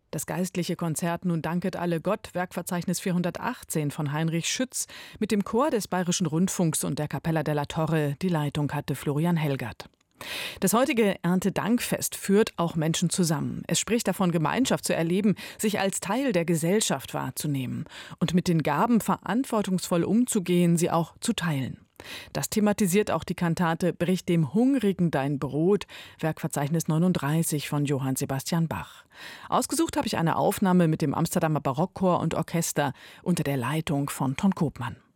Das geistliche Konzert Nun danket alle Gott, Werkverzeichnis 418 von Heinrich Schütz, mit dem Chor des Bayerischen Rundfunks und der Capella della Torre. Die Leitung hatte Florian Helgert. Das heutige Erntedankfest führt auch Menschen zusammen. Es spricht davon, Gemeinschaft zu erleben, sich als Teil der Gesellschaft wahrzunehmen und mit den Gaben verantwortungsvoll umzugehen, sie auch zu teilen. Das thematisiert auch die Kantate Brich dem Hungrigen dein Brot, Werkverzeichnis 39 von Johann Sebastian Bach. Ausgesucht habe ich eine Aufnahme mit dem Amsterdamer Barockchor und Orchester unter der Leitung von Ton Koopman.